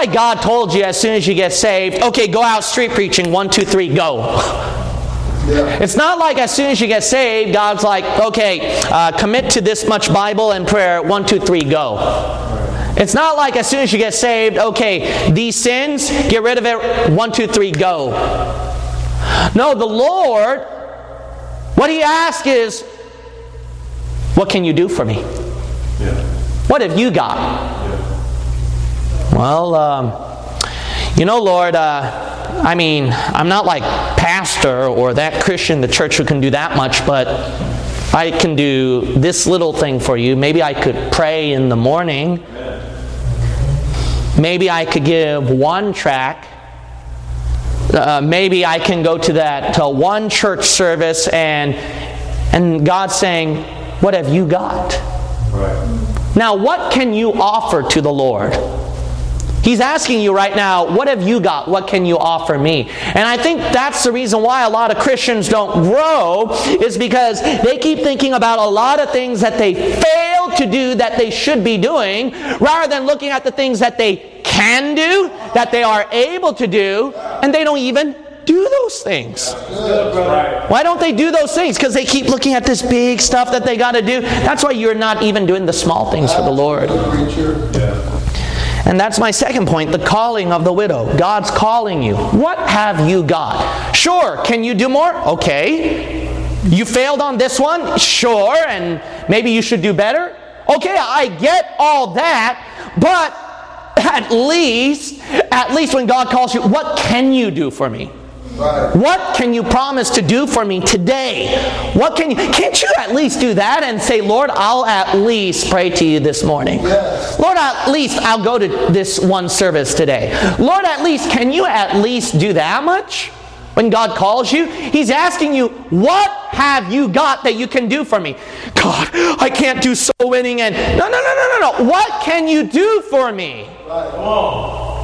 like God told you as soon as you get saved, okay, go out street preaching, 1, 2, 3, go. Yeah. It's not like as soon as you get saved, God's like, okay, commit to this much Bible and prayer, 1, 2, 3, go. It's not like as soon as you get saved, okay, these sins, get rid of it, 1, 2, 3, go. No, the Lord, what He asks is, what can you do for me? Yeah. What have you got? Yeah. Well, Lord, I'm not like pastor or that Christian in the church who can do that much, but I can do this little thing for you. Maybe I could pray in the morning. Maybe I could give one tract. Maybe I can go to one church service and God's saying, what have you got? Right. Now, what can you offer to the Lord? He's asking you right now, what have you got? What can you offer me? And I think that's the reason why a lot of Christians don't grow, is because they keep thinking about a lot of things that they fail to do that they should be doing, rather than looking at the things that they can do, that they are able to do, and they don't even do those things. Why don't they do those things? Because they keep looking at this big stuff that they got to do. That's why you're not even doing the small things for the Lord. And that's my second point, the calling of the widow. God's calling you. What have you got? Sure, can you do more? Okay. You failed on this one? Sure, and maybe you should do better? Okay, I get all that, but at least when God calls you, what can you do for me? Right. What can you promise to do for me today? Can't you at least do that and say, Lord, I'll at least pray to you this morning. Yes. Lord, at least I'll go to this one service today. Lord, can you at least do that much? When God calls you, He's asking you, what have you got that you can do for me? God, I can't do soul winning and no. What can you do for me? Right. Come on.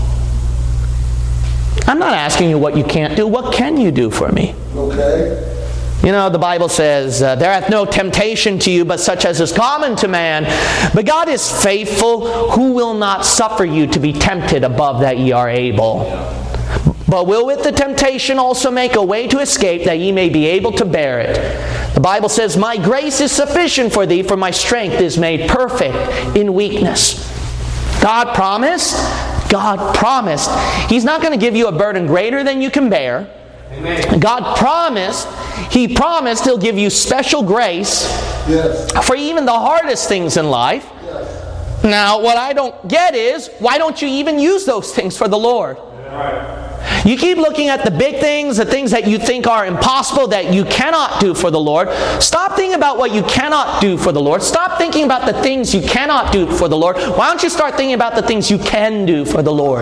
I'm not asking you what you can't do. What can you do for me? Okay. The Bible says, there hath no temptation to you, but such as is common to man. But God is faithful, who will not suffer you to be tempted above that ye are able. But will with the temptation also make a way to escape, that ye may be able to bear it. The Bible says, my grace is sufficient for thee, for my strength is made perfect in weakness. God promised. He's not going to give you a burden greater than you can bear. Amen. God promised. He promised He'll give you special grace for even the hardest things in life. Yes. Now, what I don't get is, why don't you even use those things for the Lord? Right. You keep looking at the big things, the things that you think are impossible, that you cannot do for the Lord. Stop thinking about what you cannot do for the Lord. Stop thinking about the things you cannot do for the Lord. Why don't you start thinking about the things you can do for the Lord?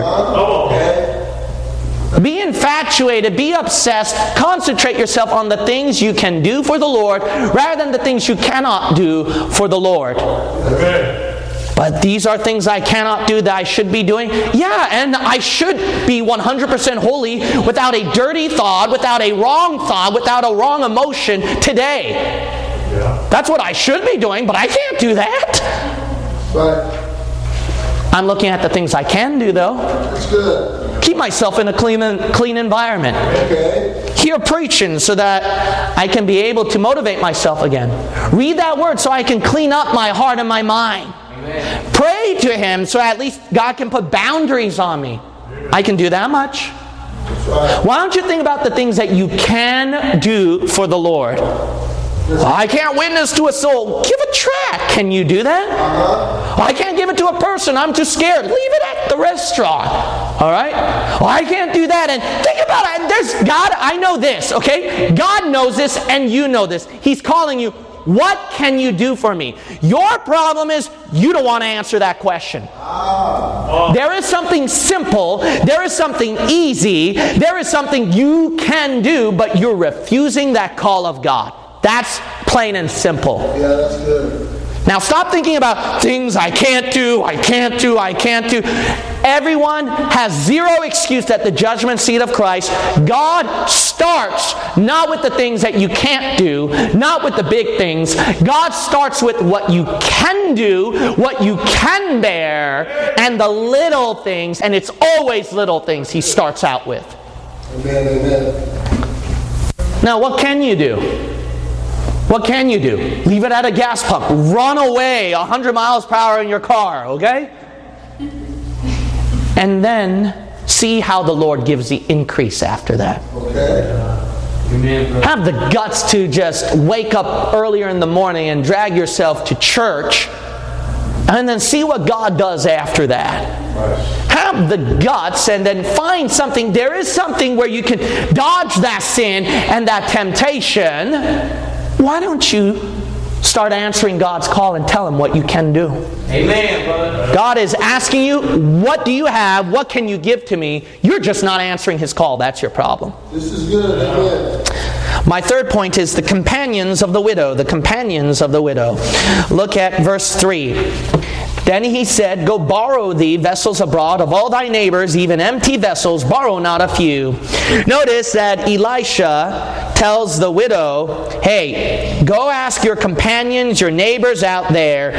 Be infatuated, be obsessed, concentrate yourself on the things you can do for the Lord rather than the things you cannot do for the Lord. Okay. But these are things I cannot do that I should be doing. Yeah, and I should be 100% holy without a dirty thought, without a wrong emotion today. Yeah. That's what I should be doing, but I can't do that. Right. I'm looking at the things I can do, though. That's good. Keep myself in a clean environment. Okay. Hear preaching so that I can be able to motivate myself again. Read that word so I can clean up my heart and my mind. Amen. Pray to Him so at least God can put boundaries on me. I can do that much. Right. Why don't you think about the things that you can do for the Lord? I can't witness to a soul. Give a tract. Can you do that? I can't give it to a person. I'm too scared. Leave it at the restaurant. All right? I can't do that. And think about it. There's God. I know this. Okay? God knows this and you know this. He's calling you. What can you do for me? Your problem is you don't want to answer that question. There is something simple. There is something easy. There is something you can do, but you're refusing that call of God. That's plain and simple. Yeah, that's good. Now stop thinking about things I can't do. Everyone has zero excuse at the judgment seat of Christ. God starts not with the things that you can't do, not with the big things. God starts with what you can do, what you can bear, and the little things, and it's always little things He starts out with. Amen. Now what can you do? What can you do? Leave it at a gas pump. Run away 100 miles per hour in your car, okay? And then see how the Lord gives the increase after that. Okay. Have the guts to just wake up earlier in the morning and drag yourself to church, and then see what God does after that. Have the guts and then find something. There is something where you can dodge that sin and that temptation. Why don't you start answering God's call and tell Him what you can do? Amen, brother. God is asking you, what do you have? What can you give to me? You're just not answering His call. That's your problem. This is good. Amen. My third point is the companions of the widow. The companions of the widow. Look at verse 3. Then he said, go borrow thee vessels abroad of all thy neighbors, even empty vessels, borrow not a few. Notice that Elisha tells the widow, hey, go ask your companions, your neighbors out there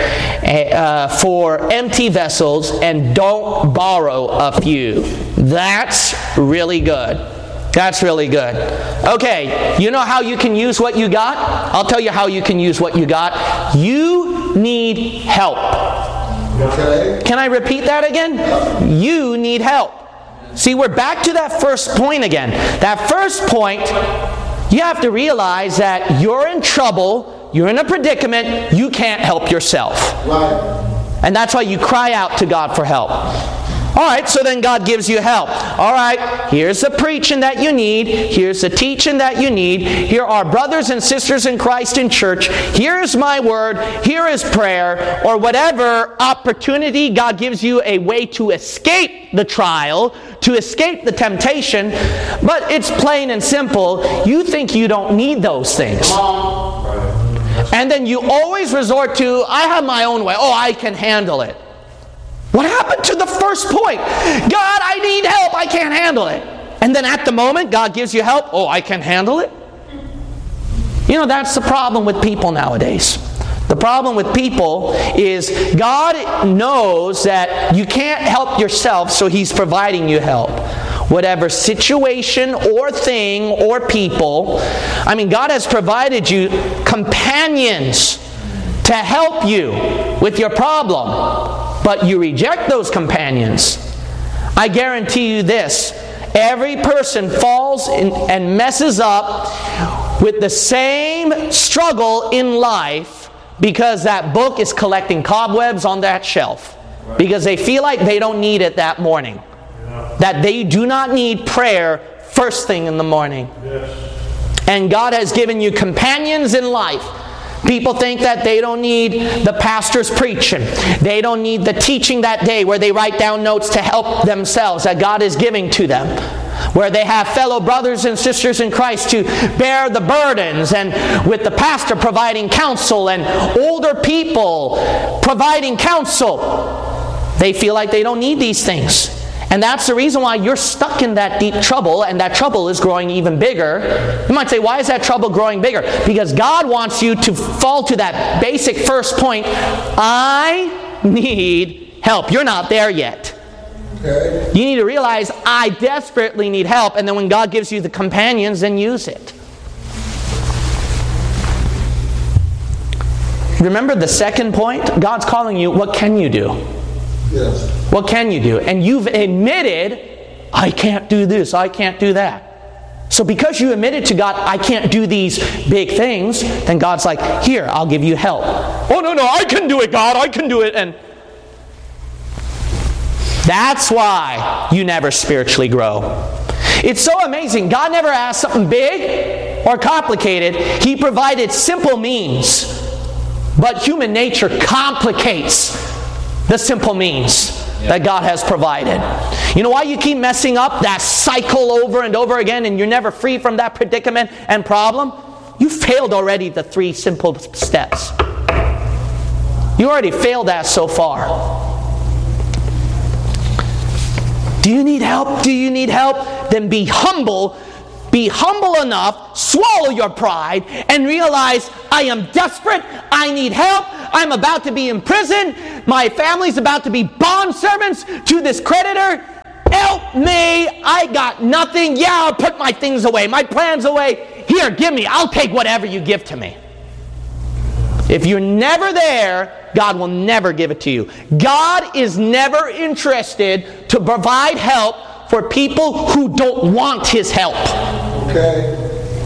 for empty vessels, and don't borrow a few. That's really good. That's really good. Okay, you know how you can use what you got? I'll tell you how you can use what you got. You need help. Okay. Can I repeat that again? You need help. See, we're back to that first point again. That first point, you have to realize that you're in trouble, you're in a predicament, you can't help yourself. Right. And that's why you cry out to God for help. All right, so then God gives you help. All right, here's the preaching that you need. Here's the teaching that you need. Here are brothers and sisters in Christ in church. Here's my word. Here is prayer. Or whatever opportunity God gives you, a way to escape the trial, to escape the temptation. But it's plain and simple. You think you don't need those things. And then you always resort to, I have my own way. Oh, I can handle it. What happened to the first point? God, I need help. I can't handle it. And then at the moment, God gives you help. Oh, I can handle it? You know, that's the problem with people nowadays. The problem with people is God knows that you can't help yourself, so He's providing you help. Whatever situation or thing or people, God has provided you companions to help you with your problem. But you reject those companions. I guarantee you this. Every person falls and messes up with the same struggle in life because that book is collecting cobwebs on that shelf. Because they feel like they don't need it that morning. That they do not need prayer first thing in the morning. And God has given you companions in life. People think that they don't need the pastor's preaching. They don't need the teaching that day where they write down notes to help themselves that God is giving to them. Where they have fellow brothers and sisters in Christ to bear the burdens, and with the pastor providing counsel and older people providing counsel. They feel like they don't need these things. And that's the reason why you're stuck in that deep trouble, and that trouble is growing even bigger. You might say, why is that trouble growing bigger? Because God wants you to fall to that basic first point. I need help. You're not there yet. Okay. You need to realize, I desperately need help. And then when God gives you the companions, then use it. Remember the second point? God's calling you, what can you do? Yes. What can you do? And you've admitted, I can't do this, I can't do that. So because you admitted to God, I can't do these big things, then God's like, here, I'll give you help. Oh, no, I can do it, God, I can do it. And that's why you never spiritually grow. It's so amazing. God never asked something big or complicated. He provided simple means. But human nature complicates the simple means that God has provided. You know why you keep messing up that cycle over and over again and you're never free from that predicament and problem? You failed already the 3 simple steps. You already failed that so far. Do you need help? Do you need help? Then be humble. Be humble enough, swallow your pride, and realize, I am desperate, I need help, I'm about to be in prison, my family's about to be bond servants to this creditor. Help me, I got nothing. Yeah, I'll put my things away, my plans away. Here, give me, I'll take whatever you give to me. If you're never there, God will never give it to you. God is never interested to provide help for people who don't want His help. Okay.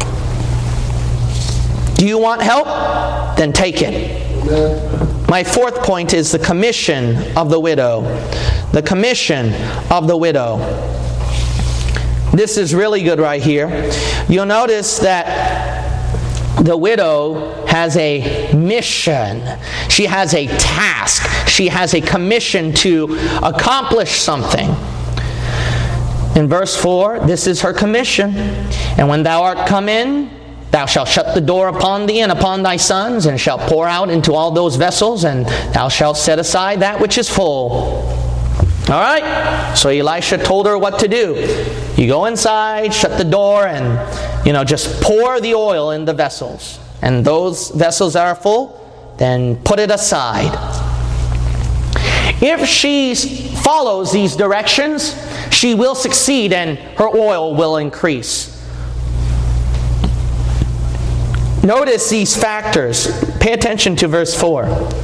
Do you want help? Then take it. Amen. My fourth point is the commission of the widow. The commission of the widow. This is really good right here. You'll notice that the widow has a mission. She has a task. She has a commission to accomplish something. In verse 4, this is her commission. And when thou art come in, thou shalt shut the door upon thee and upon thy sons, and shalt pour out into all those vessels, and thou shalt set aside that which is full. All right? So Elisha told her what to do. You go inside, shut the door, and, just pour the oil in the vessels. And those vessels that are full, then put it aside. If she follows these directions, she will succeed and her oil will increase. Notice these factors. Pay attention to verse 4.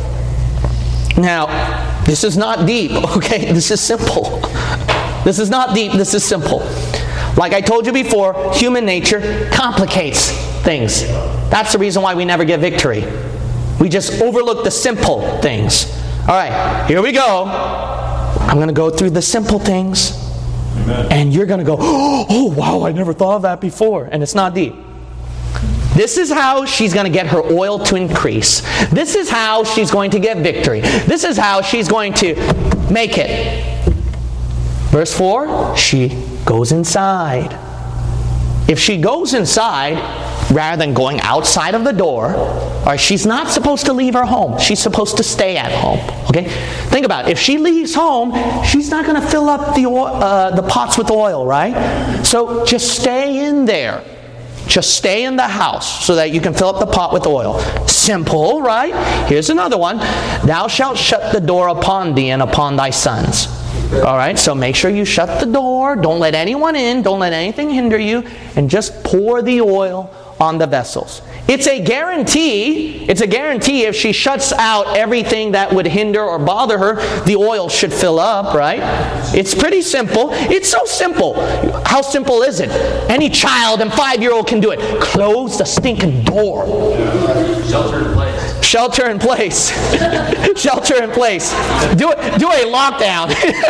Now, this is not deep, okay? This is simple. This is not deep, this is simple. Like I told you before, human nature complicates things. That's the reason why we never get victory. We just overlook the simple things. All right, here we go. I'm going to go through the simple things. Amen. And you're going to go, oh, wow, I never thought of that before. And it's not deep. This is how she's going to get her oil to increase. This is how she's going to get victory. This is how she's going to make it. Verse 4, she goes inside. If she goes inside, rather than going outside of the door, or she's not supposed to leave her home. She's supposed to stay at home. Okay? Think about it. If she leaves home, she's not going to fill up the pots with oil, right? So just stay in there. Just stay in the house so that you can fill up the pot with oil. Simple, right? Here's another one. Thou shalt shut the door upon thee and upon thy sons. All right, so make sure you shut the door. Don't let anyone in. Don't let anything hinder you. And just pour the oil on the vessels. It's a guarantee. It's a guarantee if she shuts out everything that would hinder or bother her, the oil should fill up, right? It's pretty simple. It's so simple. How simple is it? Any child and 5-year-old can do it. Close the stinking door. Shelter in place. Shelter in place. Shelter in place. Do a lockdown.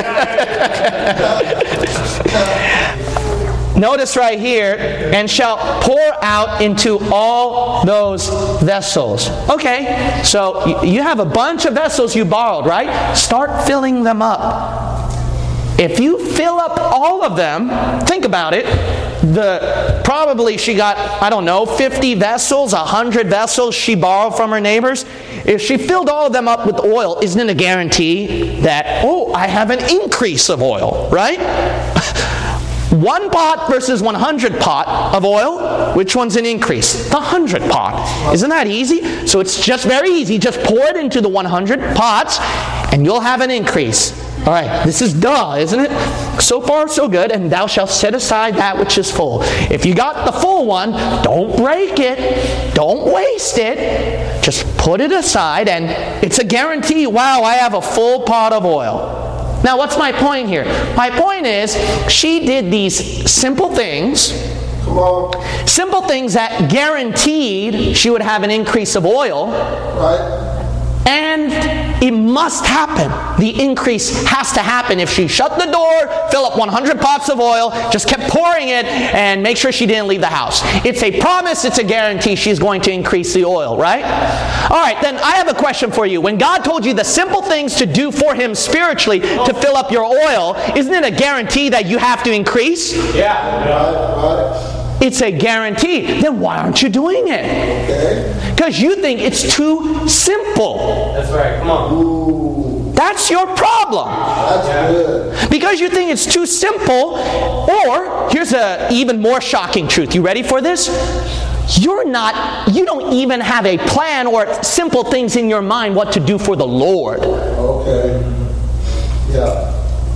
Notice right here, and shall pour out into all those vessels. Okay, so you have a bunch of vessels you borrowed, right? Start filling them up. If you fill up all of them, think about it. Probably she got, 50 vessels, 100 vessels she borrowed from her neighbors. If she filled all of them up with oil, isn't it a guarantee that, I have an increase of oil, right? 1 pot versus 100 pot of oil, which one's an increase? The 100 pot. Isn't that easy? So it's just very easy. Just pour it into the 100 pots, and you'll have an increase. All right, this is duh, isn't it? So far, so good. And thou shalt set aside that which is full. If you got the full one, don't break it. Don't waste it. Just put it aside, and it's a guarantee. Wow, I have a full pot of oil. Now, what's my point here? My point is, she did these simple things. Simple things that guaranteed she would have an increase of oil. Right. And it must happen. The increase has to happen. If she shut the door, fill up 100 pots of oil, just kept pouring it, and make sure she didn't leave the house. It's a promise, it's a guarantee she's going to increase the oil, right? All right, then I have a question for you. When God told you the simple things to do for Him spiritually to fill up your oil, isn't it a guarantee that you have to increase? Yeah. Right. It's a guarantee. Then why aren't you doing it? Okay. Because you think it's too simple. That's right. Come on. Ooh, That's your problem. that's good. Because you think it's too simple. Or, here's an even more shocking truth. You ready for this? You don't even have a plan or simple things in your mind what to do for the Lord. Okay. Yeah.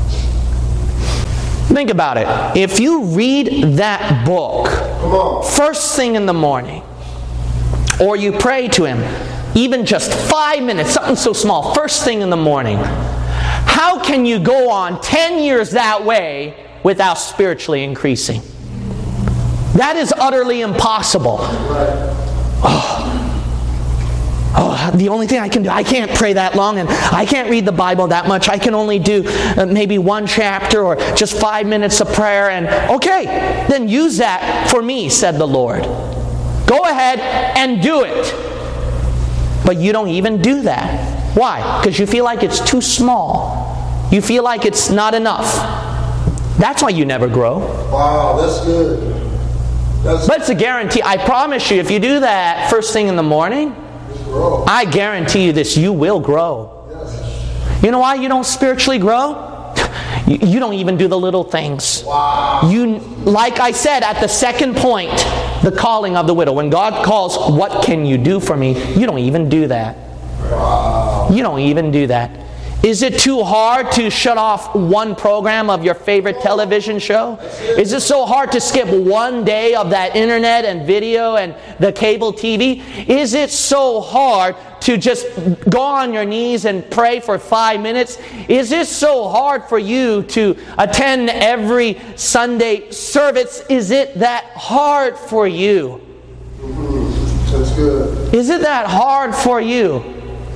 Think about it. If you read that book Come on. first thing in the morning, or you pray to Him, even just 5 minutes, something so small, first thing in the morning, how can you go on 10 years that way without spiritually increasing? That is utterly impossible. The only thing I can do, I can't pray that long, and I can't read the Bible that much. I can only do maybe one chapter or just 5 minutes of prayer. And okay, then use that for me, said the Lord. Go ahead and do it. But you don't even do that. Why? Because you feel like it's too small. You feel like it's not enough. That's why you never grow. Wow, that's good. But it's a guarantee. I promise you, if you do that first thing in the morning, grow. I guarantee you this, you will grow. Yes. You know why you don't spiritually grow? You don't even do the little things. Wow. You, like I said at the second point, the calling of the widow. When God calls, what can you do for me? You don't even do that. Wow. You don't even do that. Is it too hard to shut off one program of your favorite television show? Is it so hard to skip one day of that internet and video and the cable TV? Is it so hard to just go on your knees and pray for 5 minutes? Is it so hard for you to attend every Sunday service? Is it that hard for you? That's good. Is it that hard for you?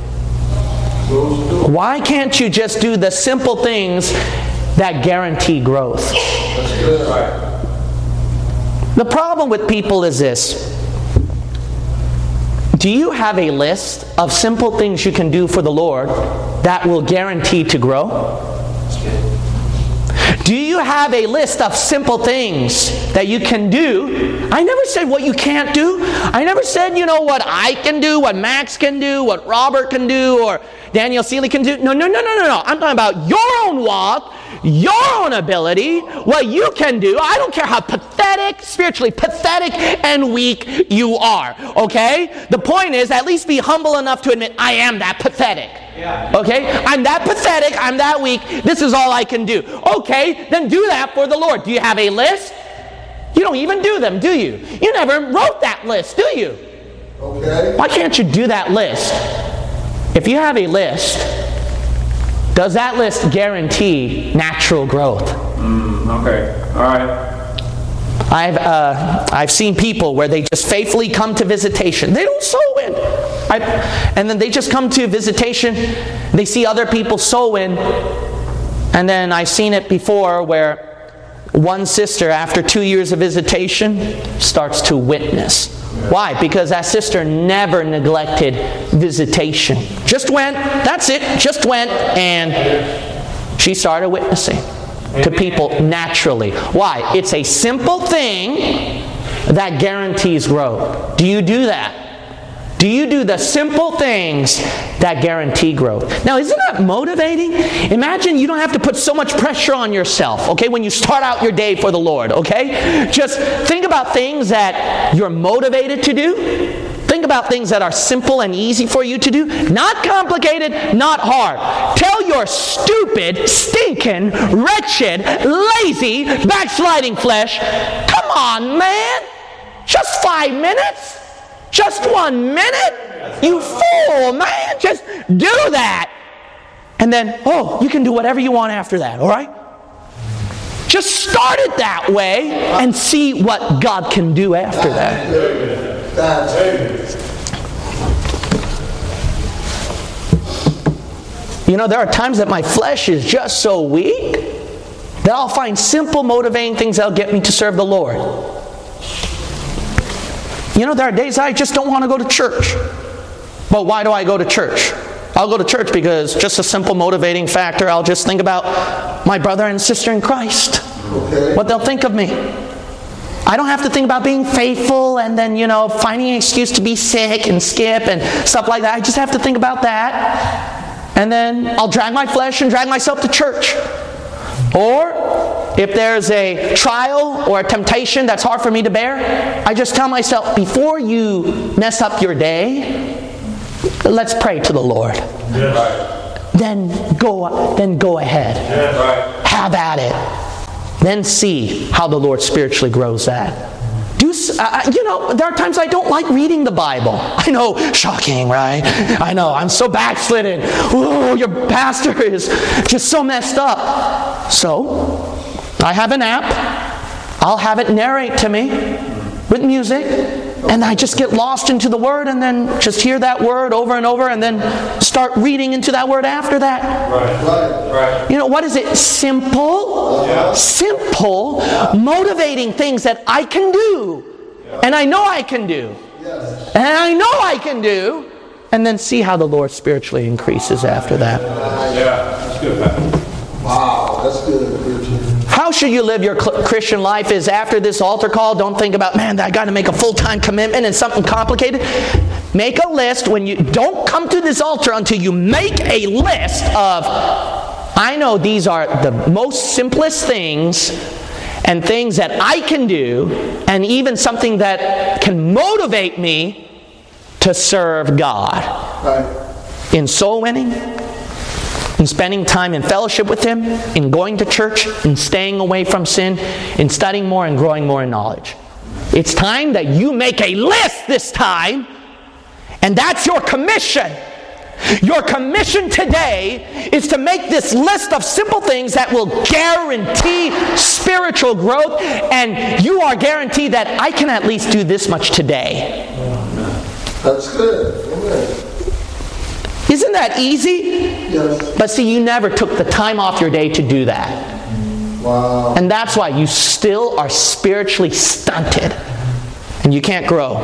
Why can't you just do the simple things that guarantee growth? That's good. The problem with people is this. Do you have a list of simple things you can do for the Lord that will guarantee to grow? Do you have a list of simple things that you can do? I never said what you can't do. I never said, what I can do, what Max can do, what Robert can do, or Daniel Seeley can do. No. I'm talking about your own walk, your own ability, what you can do. I don't care how pathetic, spiritually pathetic and weak you are. Okay? The point is, at least be humble enough to admit, I am that pathetic. Okay? I'm that pathetic, I'm that weak, this is all I can do. Okay, then do that for the Lord. Do you have a list? You don't even do them, do you? You never wrote that list, do you? Okay. Why can't you do that list? If you have a list, does that list guarantee natural growth? Okay. All right. I've seen people where they just faithfully come to visitation. They don't sow in. And then they just come to visitation. They see other people sow in. And then I've seen it before where one sister, after 2 years of visitation, starts to witness. Why? Because that sister never neglected visitation. Just went, that's it, just went, and she started witnessing to people naturally. Why? It's a simple thing that guarantees growth. Do you do that? Do you do the simple things that guarantee growth? Now, isn't that motivating? Imagine you don't have to put so much pressure on yourself, okay, when you start out your day for the Lord, okay? Just think about things that you're motivated to do. Think about things that are simple and easy for you to do. Not complicated, not hard. Tell your stupid, stinking, wretched, lazy, backsliding flesh, come on, man. Just 5 minutes? Just 1 minute? You fool, man. Just do that. And then, you can do whatever you want after that, all right? Just start it that way and see what God can do after that. That's good. There are times that my flesh is just so weak that I'll find simple, motivating things that'll get me to serve the Lord. There are days I just don't want to go to church. But why do I go to church? I'll go to church because just a simple motivating factor. I'll just think about my brother and sister in Christ. Okay. What they'll think of me. I don't have to think about being faithful and then, finding an excuse to be sick and skip and stuff like that. I just have to think about that. And then I'll drag my flesh and drag myself to church. Or if there's a trial or a temptation that's hard for me to bear, I just tell myself, before you mess up your day, let's pray to the Lord. Yes. Right. Then go ahead. Yes. Right. Have at it. Then see how the Lord spiritually grows that. There are times I don't like reading the Bible. I know, shocking, right? I know, I'm so backslidden. Oh, your pastor is just so messed up. So, I have an app. I'll have it narrate to me with music. And I just get lost into the Word and then just hear that word over and over and then start reading into that word after that. Right. What is it? Simple, motivating things that I can do. And I know I can do. And I know I can do. And then see how the Lord spiritually increases after that. Yeah, that's good, man. Wow, that's good. How should you live your Christian life is after this altar call, don't think about, man, I got to make a full-time commitment and something complicated. Make a list. When you don't come to this altar until you make a list of, I know these are the most simplest things and things that I can do, and even something that can motivate me to serve God. Right. In soul winning, in spending time in fellowship with Him, in going to church, in staying away from sin, in studying more and growing more in knowledge. It's time that you make a list this time, and that's your commission. Your commission today is to make this list of simple things that will guarantee spiritual growth, and you are guaranteed that I can at least do this much today. That's good. Amen. Isn't that easy? Yes. But see, you never took the time off your day to do that. Wow. And that's why you still are spiritually stunted. And you can't grow.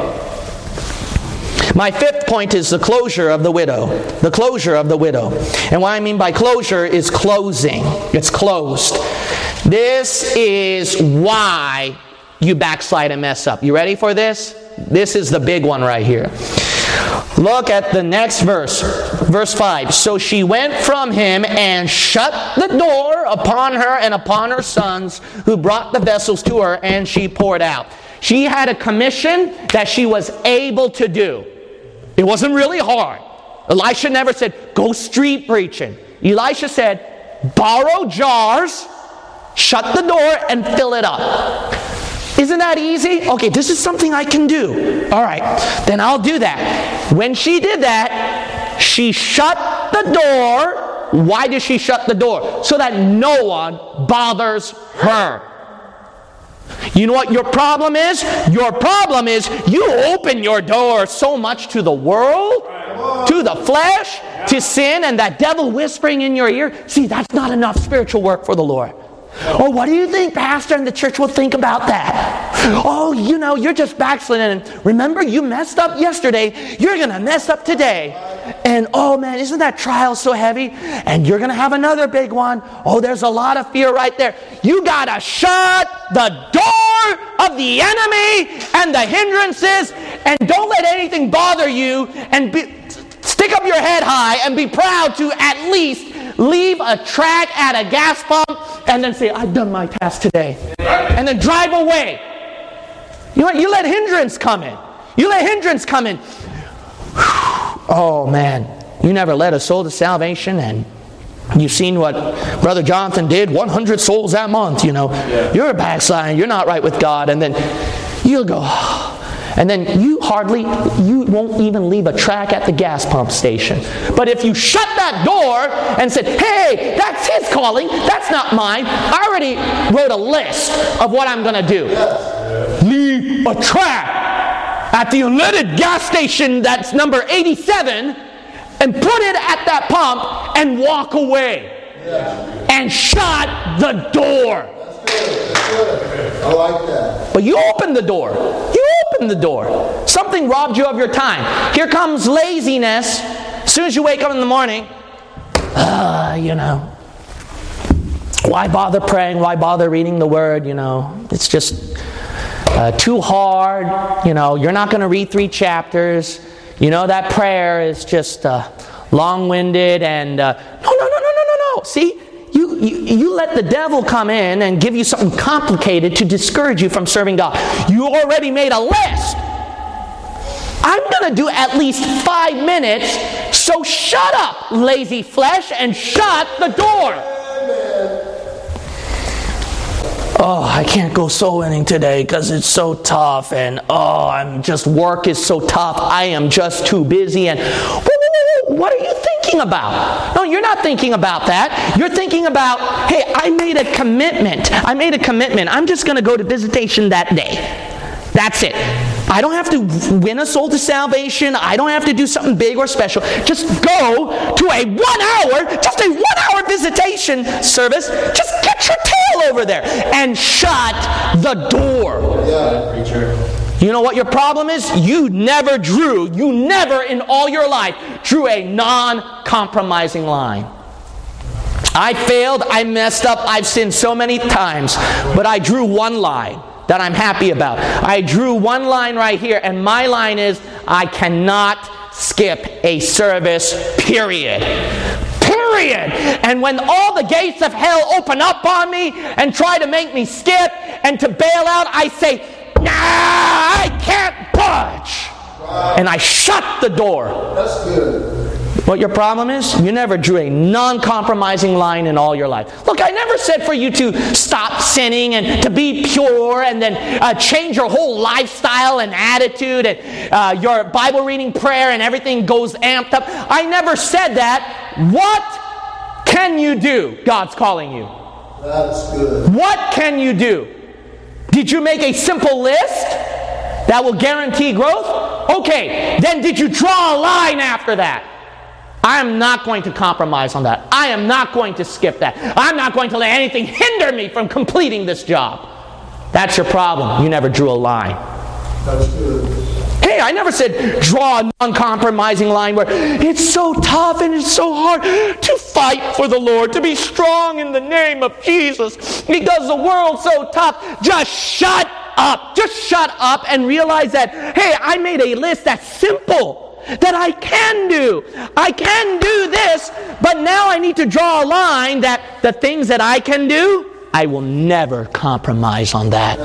My fifth point is the closure of the widow. The closure of the widow. And what I mean by closure is closing. It's closed. This is why you backslide and mess up. You ready for this? This is the big one right here. Look at the next verse. Verse 5. So she went from him and shut the door upon her and upon her sons, who brought the vessels to her, and she poured out. She had a commission that she was able to do. It wasn't really hard. Elisha never said, go street preaching. Elisha said, borrow jars, shut the door, and fill it up. Isn't that easy? Okay, this is something I can do. All right, then I'll do that. When she did that, she shut the door. Why did she shut the door? So that no one bothers her. You know what your problem is? Your problem is you open your door so much to the world, to the flesh, to sin, and that devil whispering in your ear. See, that's not enough spiritual work for the Lord. Oh, what do you think, Pastor, and the church will think about that? Oh, you're just backsliding. And remember, you messed up yesterday. You're going to mess up today. And oh man, isn't that trial so heavy? And you're going to have another big one. Oh, there's a lot of fear right there. You got to shut the door of the enemy and the hindrances, and don't let anything bother you, and stick up your head high and be proud to at least leave a tract at a gas pump and then say, I've done my task today. And then drive away. You know what? You let hindrance come in. You let hindrance come in. Oh man, you never led a soul to salvation, and you've seen what Brother Jonathan did, 100 souls that month, You're a backslider, you're not right with God, and then you'll go, and then you won't even leave a tract at the gas pump station. But if you shut that door and said, hey, that's his calling, that's not mine, I already wrote a list of what I'm going to do. Leave a tract at the unleaded gas station that's number 87 and put it at that pump and walk away. And shut the door. I like that. But you open the door. You open the door. Something robbed you of your time. Here comes laziness. As soon as you wake up in the morning, why bother praying? Why bother reading the Word? It's just, too hard. You know, you're not going to read 3 chapters. You know, that prayer is just long-winded and no. See, you let the devil come in and give you something complicated to discourage you from serving God. You already made a list. I'm going to do at least 5 minutes, so shut up, lazy flesh, and shut the door. Oh, I can't go soul winning today because it's so tough, and work is so tough. I am just too busy, and what are you thinking about? No, you're not thinking about that. You're thinking about, hey, I made a commitment. I'm just going to go to visitation that day. That's it. I don't have to win a soul to salvation. I don't have to do something big or special. Just go to a 1 hour visitation service. Just get your tail over there and shut the door. Yeah. Preacher. You know what your problem is? You never in all your life drew a non-compromising line. I failed, I messed up, I've sinned so many times, but I drew one line that I'm happy about. I drew one line right here, and my line is, I cannot skip a service, period. And when all the gates of hell open up on me and try to make me skip and to bail out, I say, nah, I can't budge. Wow. And I shut the door. That's good. What your problem is? You never drew a non-compromising line in all your life. Look, I never said for you to stop sinning and to be pure and then change your whole lifestyle and attitude and your Bible reading, prayer, and everything goes amped up. I never said that. What can you do? God's calling you. That's good. What can you do? Did you make a simple list that will guarantee growth? Okay, then did you draw a line after that? I am not going to compromise on that. I am not going to skip that. I'm not going to let anything hinder me from completing this job. That's your problem. You never drew a line. That's good. Hey, I never said draw a non-compromising line where it's so tough and it's so hard to fight for the Lord, to be strong in the name of Jesus because the world's so tough. Just shut up. Just shut up and realize that, hey, I made a list that's simple. That I can do. I can do this, but now I need to draw a line that the things that I can do, I will never compromise on that.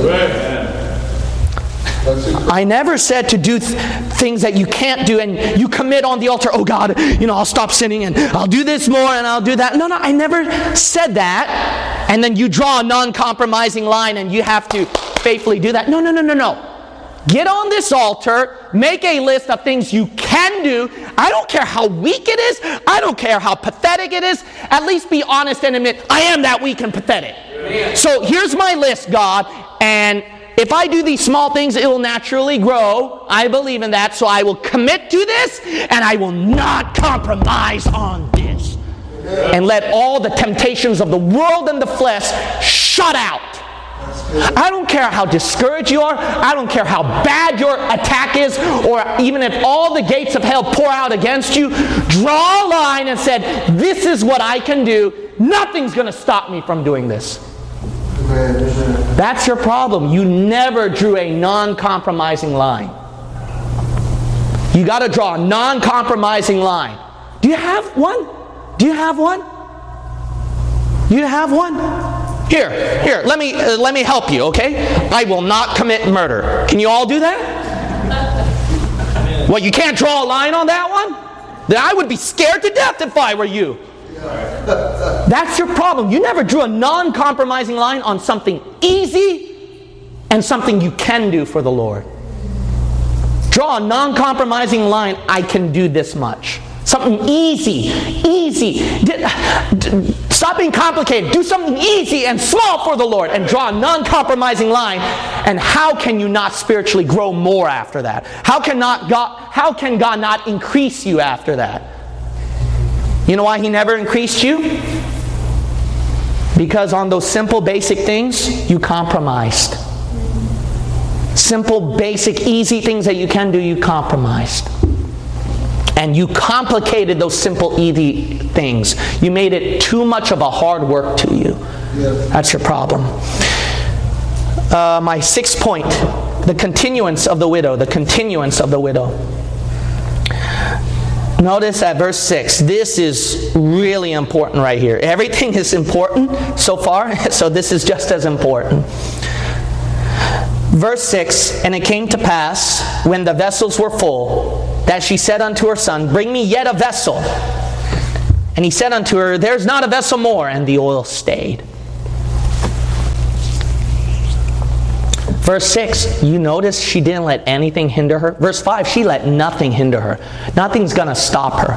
I never said to do things that you can't do and you commit on the altar, oh God, I'll stop sinning and I'll do this more and I'll do that. No, I never said that. And then you draw a non-compromising line and you have to faithfully do that. No. Get on this altar, make a list of things you can do. I don't care how weak it is. I don't care how pathetic it is. At least be honest and admit, I am that weak and pathetic. Amen. So here's my list, God, and if I do these small things, it will naturally grow. I believe in that, so I will commit to this, and I will not compromise on this. Amen. And let all the temptations of the world and the flesh shut out. I don't care how discouraged you are. I don't care how bad your attack is, or even if all the gates of hell pour out against you. Draw a line and said, this is what I can do. Nothing's going to stop me from doing this. That's your problem. You never drew a non-compromising line. You got to draw a non-compromising line. Do you have one? Do you have one? Here, let me help you, okay? I will not commit murder. Can you all do that? Well, you can't draw a line on that one? Then I would be scared to death if I were you. That's your problem. You never drew a non-compromising line on something easy and something you can do for the Lord. Draw a non-compromising line, I can do this much. Something easy. Stop being complicated. Do something easy and small for the Lord and draw a non-compromising line. And how can you not spiritually grow more after that? How can God not increase you after that? You know why He never increased you? Because on those simple, basic things, you compromised. Simple, basic, easy things that you can do, you compromised. And you complicated those simple, easy things. You made it too much of a hard work to you. That's your problem. My sixth point, the continuance of the widow. The continuance of the widow. Notice at verse 6, this is really important right here. Everything is important so far, so this is just as important. Verse 6, and it came to pass, when the vessels were full, that she said unto her son, bring me yet a vessel. And he said unto her, there's not a vessel more, and the oil stayed. Verse 6, you notice she didn't let anything hinder her. Verse 5, she let nothing hinder her. Nothing's going to stop her.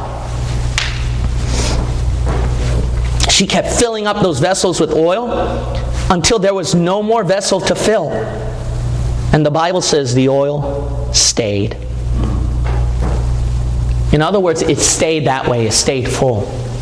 She kept filling up those vessels with oil until there was no more vessel to fill. And the Bible says the oil stayed. In other words, it stayed that way. It stayed full.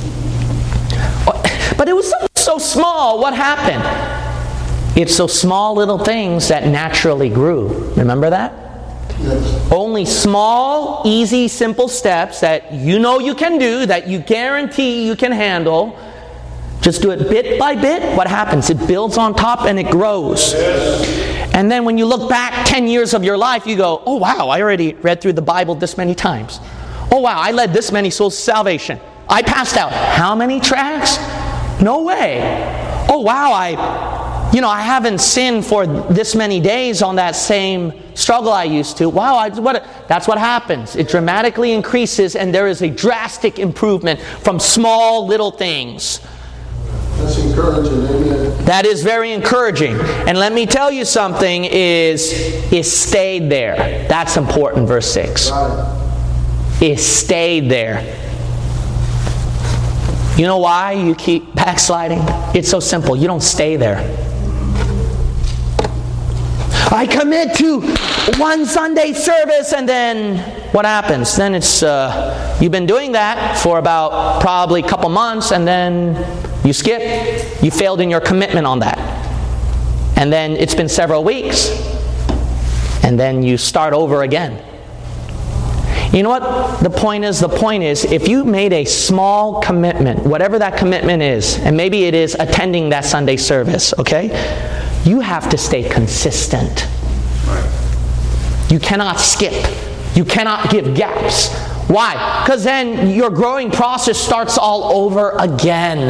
But it was so small. What happened? It's those small little things that naturally grew. Remember that? Yes. Only small, easy, simple steps that you know you can do, that you guarantee you can handle. Just do it bit by bit. What happens? It builds on top and it grows. Yes. And then when you look back 10 years of your life, you go, oh wow, I already read through the Bible this many times. Oh wow, I led this many souls to salvation. I passed out how many tracts? No way. Oh wow, I haven't sinned for this many days on that same struggle I used to. Wow, that's what happens. It dramatically increases, and there is a drastic improvement from small little things. That's encouraging, amen. That is very encouraging. And let me tell you something, it stayed there. That's important, verse 6. Right. It stayed there. You know why you keep backsliding? It's so simple. You don't stay there. I commit to one Sunday service, and then what happens? Then it's you've been doing that for about probably a couple months, and then you skip. You failed in your commitment on that. And then it's been several weeks, and then you start over again. You know what the point is? The point is, if you made a small commitment, whatever that commitment is, and maybe it is attending that Sunday service, okay? You have to stay consistent. You cannot skip. You cannot give gaps. Why? Because then your growing process starts all over again.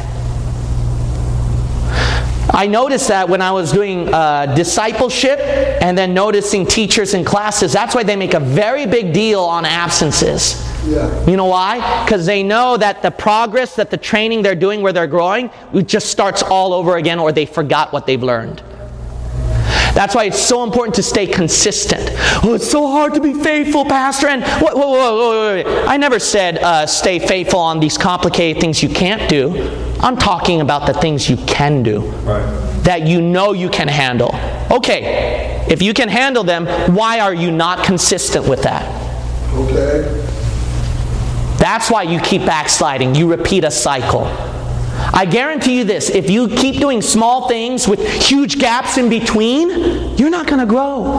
I noticed that when I was doing discipleship and then noticing teachers in classes. That's why they make a very big deal on absences. Yeah. You know why? Because they know that the progress, that the training they're doing where they're growing, it just starts all over again, or they forgot what they've learned. That's why it's so important to stay consistent. Oh, it's so hard to be faithful, Pastor. And wait. I never said stay faithful on these complicated things you can't do. I'm talking about the things you can do. Right. That you know you can handle. Okay, if you can handle them, why are you not consistent with that? Okay. That's why you keep backsliding. You repeat a cycle. I guarantee you this, if you keep doing small things with huge gaps in between, you're not going to grow.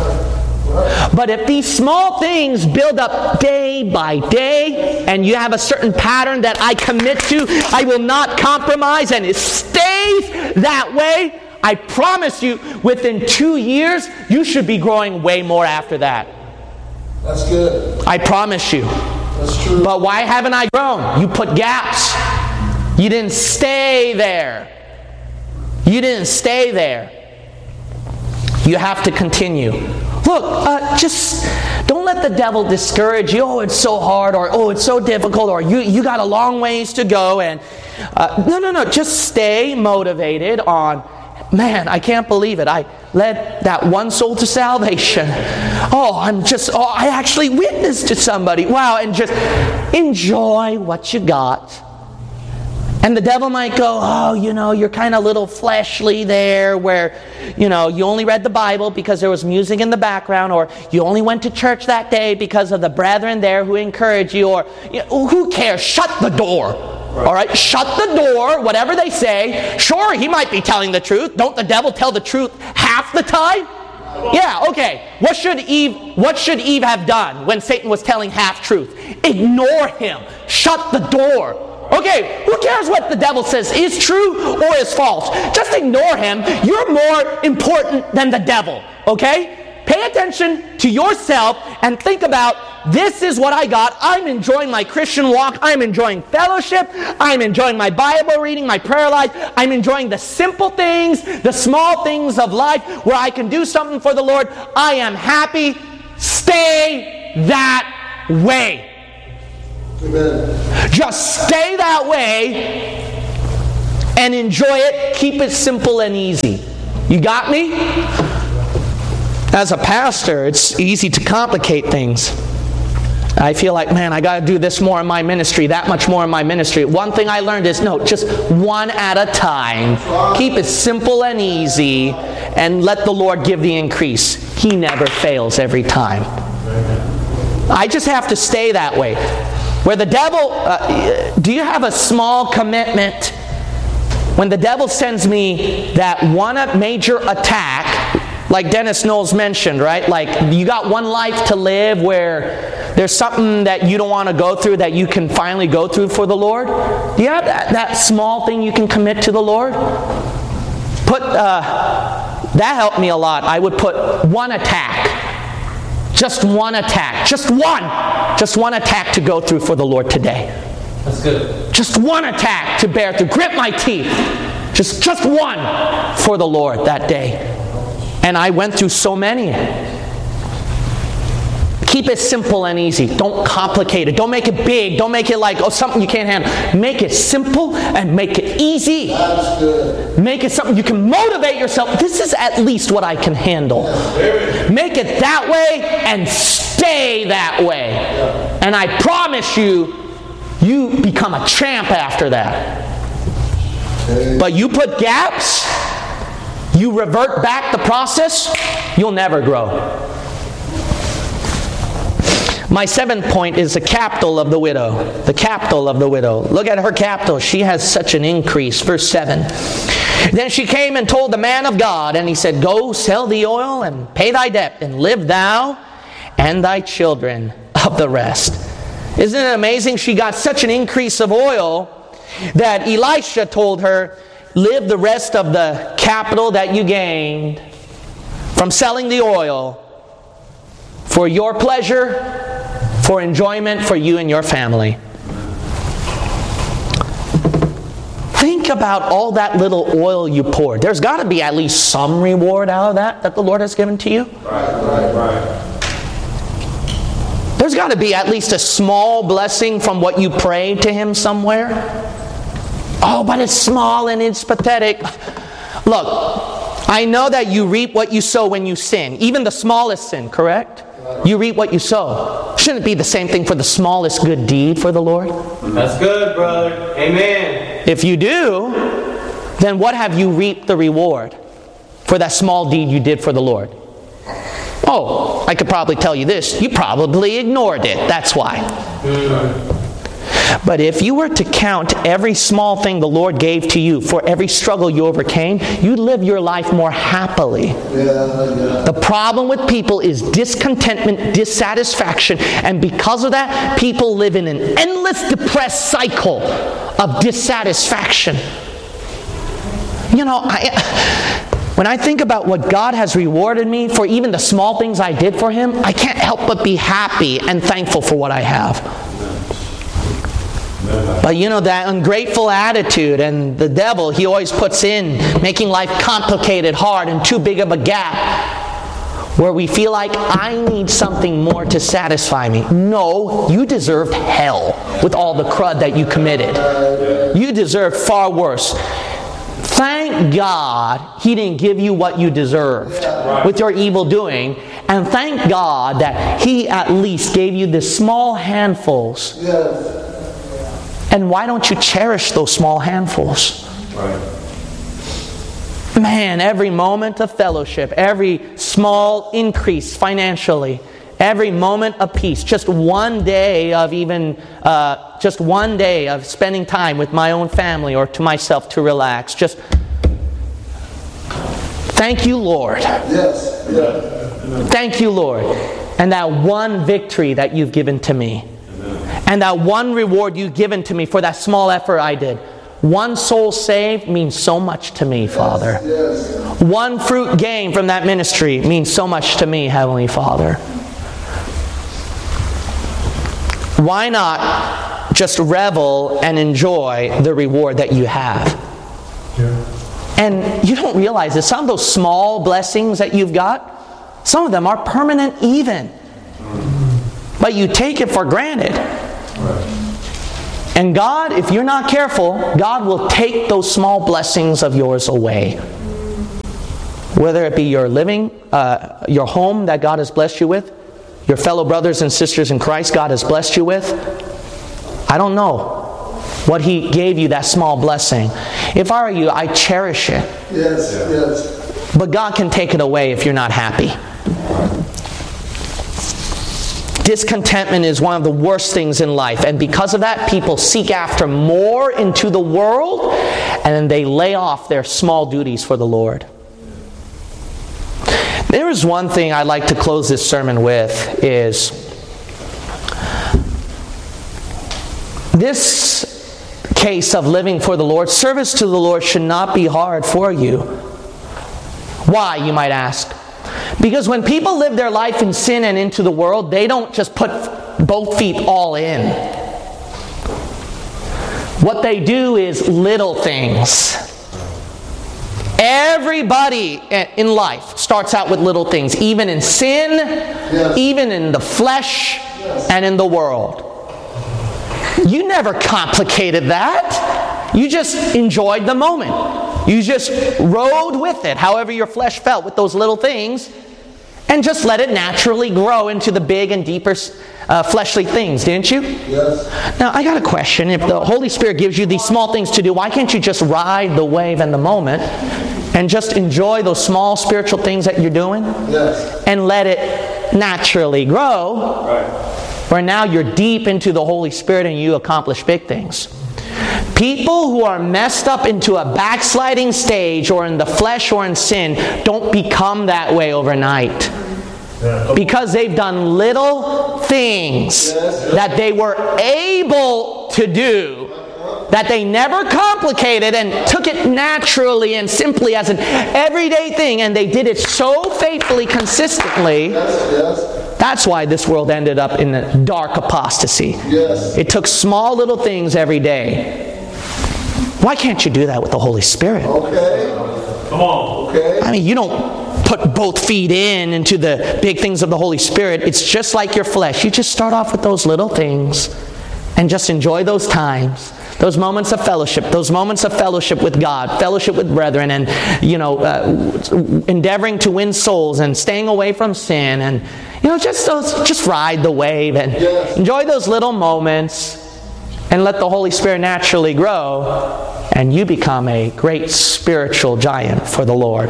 But if these small things build up day by day, and you have a certain pattern that I commit to, I will not compromise, and it stays that way, I promise you, within 2 years, you should be growing way more after that. That's good. I promise you. That's true. But why haven't I grown? You put gaps. You didn't stay there. You didn't stay there. You have to continue. Look, just don't let the devil discourage you. Oh, it's so hard, or oh, it's so difficult, or you got a long ways to go. And no. Just stay motivated on, man, I can't believe it. I led that one soul to salvation. I actually witnessed to somebody. Wow, and just enjoy what you got. And the devil might go, oh, you're kind of a little fleshly there, where, you only read the Bible because there was music in the background, or you only went to church that day because of the brethren there who encouraged you, or who cares? Shut the door. Right. All right, shut the door, whatever they say. Sure, he might be telling the truth. Don't the devil tell the truth half the time? Yeah, okay. What should Eve have done when Satan was telling half truth? Ignore him. Shut the door. Okay, who cares what the devil says is true or is false? Just ignore him. You're more important than the devil, okay? Pay attention to yourself and think about, this is what I got. I'm enjoying my Christian walk. I'm enjoying fellowship. I'm enjoying my Bible reading, my prayer life. I'm enjoying the simple things, the small things of life where I can do something for the Lord. I am happy. Stay that way. Amen. Just stay that way and enjoy it. Keep it simple and easy. You got me? As a pastor, it's easy to complicate things. I feel like, man, I got to do this more in my ministry, that much more in my ministry. One thing I learned is, no, just one at a time. Keep it simple and easy, and let the Lord give the increase. He never fails every time. I just have to stay that way. Where the devil, do you have a small commitment? When the devil sends me that one major attack, like Dennis Knowles mentioned, right? Like, you got one life to live where there's something that you don't want to go through that you can finally go through for the Lord. Do you have that small thing you can commit to the Lord? That helped me a lot. I would put one attack. Just one attack. Just one attack to go through for the Lord today. That's good. Just one attack to bear through. Grit my teeth. Just one for the Lord that day. And I went through so many. Keep it simple and easy. Don't complicate it. Don't make it big. Don't make it like, something you can't handle. Make it simple and make it easy. That's good. Make it something you can motivate yourself. This is at least what I can handle. Make it that way and stay that way. And I promise you, you become a champ after that. But you put gaps, you revert back the process, you'll never grow. My seventh point is the capital of the widow. The capital of the widow. Look at her capital. She has such an increase. Verse 7. Then she came and told the man of God, and he said, Go, sell the oil and pay thy debt, and live thou and thy children of the rest. Isn't it amazing? She got such an increase of oil that Elisha told her, live the rest of the capital that you gained from selling the oil for your pleasure, for enjoyment for you and your family. Think about all that little oil you poured. There's got to be at least some reward out of that the Lord has given to you. Right. There's got to be at least a small blessing from what you prayed to Him somewhere. Oh, but it's small and it's pathetic. Look, I know that you reap what you sow when you sin. Even the smallest sin, correct? You reap what you sow. Shouldn't it be the same thing for the smallest good deed for the Lord? That's good, brother. Amen. If you do, then what have you reaped the reward for that small deed you did for the Lord? Oh, I could probably tell you this. You probably ignored it. That's why. But if you were to count every small thing the Lord gave to you for every struggle you overcame, you'd live your life more happily. The problem with people is discontentment, dissatisfaction, and because of that, people live in an endless depressed cycle of dissatisfaction. You know, when I think about what God has rewarded me for even the small things I did for Him, I can't help but be happy and thankful for what I have. But you know, that ungrateful attitude and the devil, he always puts in making life complicated, hard, and too big of a gap where we feel like I need something more to satisfy me. No, you deserved hell with all the crud that you committed. You deserve far worse. Thank God He didn't give you what you deserved with your evil doing. And thank God that He at least gave you the small handfuls. And why don't you cherish those small handfuls? Man, every moment of fellowship, every small increase financially, every moment of peace, just one day of spending time with my own family or to myself to relax. Just thank you, Lord. Yes. Thank you, Lord. And that one victory that you've given to me. And that one reward you've given to me for that small effort I did. One soul saved means so much to me, Father. Yes. One fruit gained from that ministry means so much to me, Heavenly Father. Why not just revel and enjoy the reward that you have? Yeah. And you don't realize that some of those small blessings that you've got, some of them are permanent even. But you take it for granted. Right. And God, if you're not careful, God will take those small blessings of yours away. Whether it be your living, your home that God has blessed you with, your fellow brothers and sisters in Christ God has blessed you with. I don't know what He gave you, that small blessing. If I were you, I cherish it. Yes, yes. But God can take it away if you're not happy. Discontentment is one of the worst things in life, and because of that, people seek after more into the world, and then they lay off their small duties for the Lord. There is one thing I'd like to close this sermon with, is this case of living for the Lord. Service to the Lord should not be hard for you. Why, you might ask? Because when people live their life in sin and into the world, they don't just put both feet all in. What they do is little things. Everybody in life starts out with little things, even in sin, yes. Even in the flesh, yes. And in the world. You never complicated that. You just enjoyed the moment. You just rode with it, however your flesh felt with those little things, and just let it naturally grow into the big and deeper fleshly things, didn't you? Yes. Now, I got a question. If the Holy Spirit gives you these small things to do, why can't you just ride the wave in the moment and just enjoy those small spiritual things that you're doing? Yes. And let it naturally grow, right. Where now you're deep into the Holy Spirit and you accomplish big things. People who are messed up into a backsliding stage or in the flesh or in sin don't become that way overnight. Because they've done little things that they were able to do, that they never complicated and took it naturally and simply as an everyday thing, and they did it so faithfully, consistently. That's why this world ended up in a dark apostasy. It took small little things every day. Why can't you do that with the Holy Spirit? Okay. Come on. Okay. I mean, you don't put both feet into the big things of the Holy Spirit. It's just like your flesh. You just start off with those little things and just enjoy those times, those moments of fellowship with God, fellowship with brethren, and endeavoring to win souls and staying away from sin, and just ride the wave and enjoy those little moments and let the Holy Spirit naturally grow, and you become a great spiritual giant for the Lord.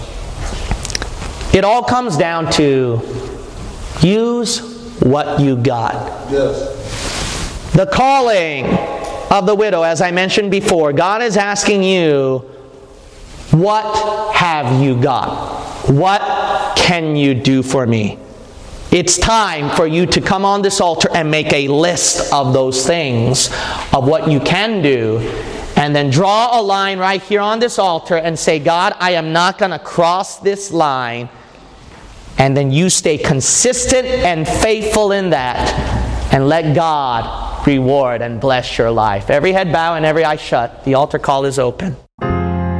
It all comes down to use what you got. Yes. The calling of the widow, as I mentioned before, God is asking you, what have you got? What can you do for me? It's time for you to come on this altar and make a list of those things, of what you can do, and then draw a line right here on this altar and say, God, I am not going to cross this line. And then you stay consistent and faithful in that, and let God reward and bless your life. Every head bow and every eye shut. The altar call is open.